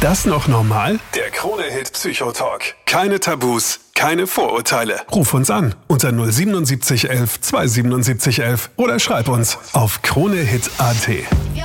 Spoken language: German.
das noch normal? Der Krone-Hit Psychotalk. Keine Tabus, keine Vorurteile. Ruf uns an unter 07711 27711 oder schreib uns auf kronehit.at.